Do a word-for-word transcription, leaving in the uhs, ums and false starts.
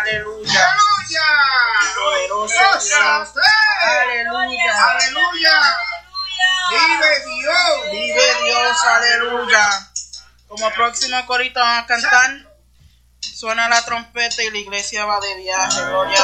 Aleluya. Poderoso Dios. Aleluya. Aleluya. Vive Dios. Vive Dios. Aleluya. Como próximo corito van a cantar, suena la trompeta y la iglesia va de viaje. Gloria